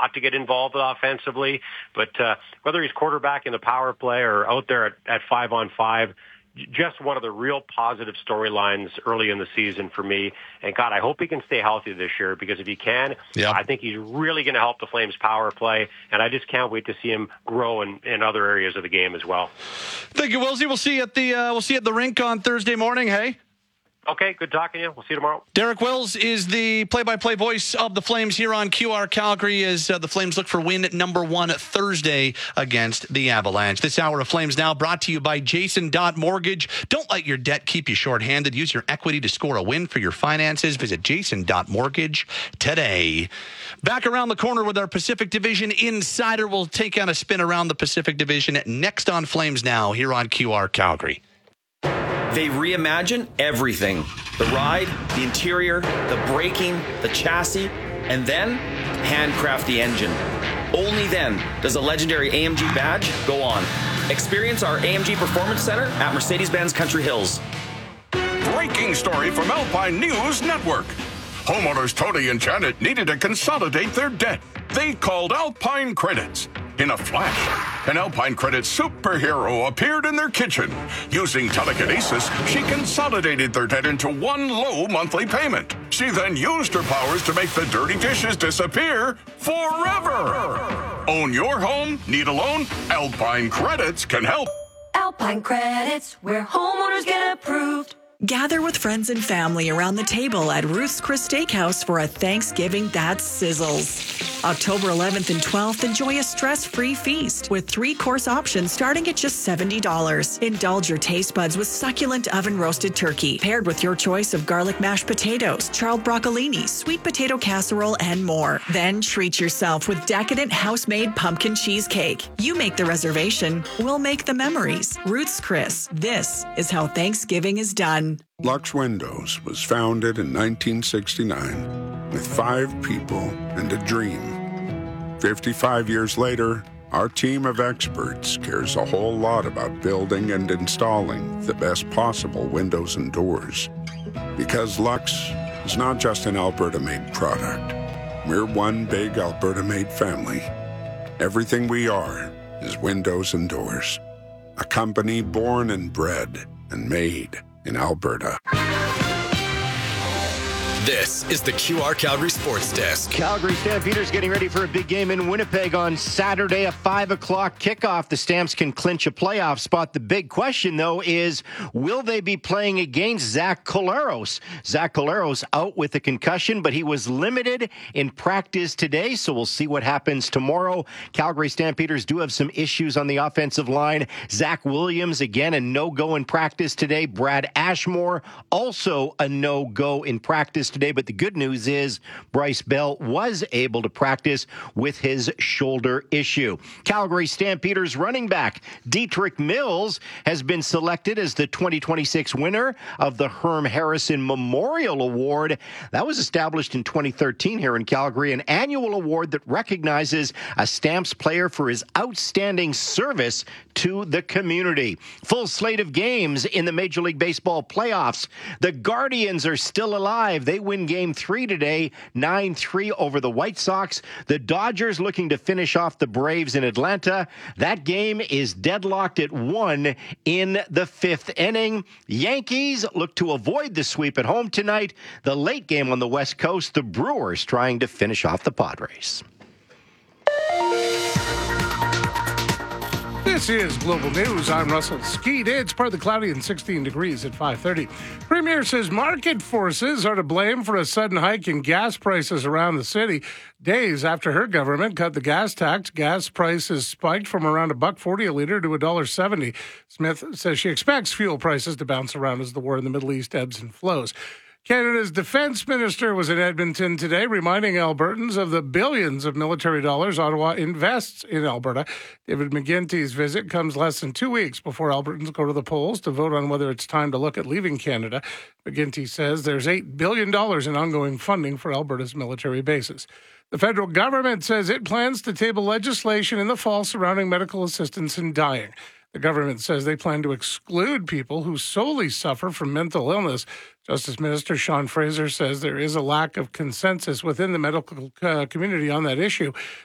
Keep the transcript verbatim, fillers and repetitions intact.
got to get involved offensively. But uh, whether he's quarterback in the power play or out there at, at five on five, just one of the real positive storylines early in the season for me. And, God, I hope he can stay healthy this year, because if he can, yep. I think he's really going to help the Flames power play. And I just can't wait to see him grow in, in other areas of the game as well. Thank you, Wilsey. We'll see you at the uh, we'll see you at the rink on Thursday morning. Hey. Okay, good talking to you. We'll see you tomorrow. Derek Wills is the play-by-play voice of the Flames here on Q R Calgary as uh, the Flames look for win number one Thursday against the Avalanche. This hour of Flames Now brought to you by Jason Dot Mortgage. Don't let your debt keep you shorthanded. Use your equity to score a win for your finances. Visit Jason Dot Mortgage today. Back around the corner with our Pacific Division Insider. We'll take on a spin around the Pacific Division next on Flames Now here on Q R Calgary. They reimagine everything. The ride, the interior, the braking, the chassis, and then handcraft the engine. Only then does a legendary A M G badge go on. Experience our A M G Performance Center at Mercedes-Benz Country Hills. Breaking story from Alpine News Network. Homeowners Tony and Janet needed to consolidate their debt. They called Alpine Credits. In a flash, an Alpine Credits superhero appeared in their kitchen. Using telekinesis, she consolidated their debt into one low monthly payment. She then used her powers to make the dirty dishes disappear forever. Own your home? Need a loan? Alpine Credits can help. Alpine Credits, where homeowners get approved. Gather with friends and family around the table at Ruth's Chris Steakhouse for a Thanksgiving that sizzles. October eleventh and twelfth, enjoy a stress-free feast with three-course options starting at just seventy dollars. Indulge your taste buds with succulent oven-roasted turkey, paired with your choice of garlic mashed potatoes, charred broccolini, sweet potato casserole, and more. Then treat yourself with decadent house-made pumpkin cheesecake. You make the reservation, we'll make the memories. Ruth's Chris, this is how Thanksgiving is done. Lux Windows was founded in nineteen sixty-nine with five people and a dream. fifty-five years later, our team of experts cares a whole lot about building and installing the best possible windows and doors. Because Lux is not just an Alberta-made product. We're one big Alberta-made family. Everything we are is windows and doors. A company born and bred and made in Alberta. This is the Q R Calgary Sports Desk. Calgary Stampeders getting ready for a big game in Winnipeg on Saturday, a five o'clock kickoff. The Stamps can clinch a playoff spot. The big question, though, is will they be playing against Zach Collaros? Zach Collaros out with a concussion, but he was limited in practice today, so we'll see what happens tomorrow. Calgary Stampeders do have some issues on the offensive line. Zach Williams, again, a no-go in practice today. Brad Ashmore, also a no-go in practice today, but the good news is Bryce Bell was able to practice with his shoulder issue. Calgary Stampeders running back Dietrich Mills has been selected as the twenty twenty-six winner of the Herm Harrison Memorial Award. That was established in twenty thirteen here in Calgary, an annual award that recognizes a Stamps player for his outstanding service to the community. Full slate of games in the Major League Baseball playoffs. The Guardians are still alive. They win game three today, nine three over the White Sox. The Dodgers looking to finish off the Braves in Atlanta. That game is deadlocked at one in the fifth inning. Yankees look to avoid the sweep at home tonight. The late game on the West Coast, the Brewers trying to finish off the Padres. This is Global News. I'm Russell Skeet. It's partly cloudy and sixteen degrees at five thirty. Premier says market forces are to blame for a sudden hike in gas prices around the city. Days after her government cut the gas tax, gas prices spiked from around a buck forty a liter to a dollar seventy. Smith says she expects fuel prices to bounce around as the war in the Middle East ebbs and flows. Canada's defense minister was in Edmonton today, reminding Albertans of the billions of military dollars Ottawa invests in Alberta. David McGuinty's visit comes less than two weeks before Albertans go to the polls to vote on whether it's time to look at leaving Canada. McGuinty says there's eight billion dollars in ongoing funding for Alberta's military bases. The federal government says it plans to table legislation in the fall surrounding medical assistance in dying. The government says they plan to exclude people who solely suffer from mental illness. Justice Minister Sean Fraser says there is a lack of consensus within the medical uh, community on that issue.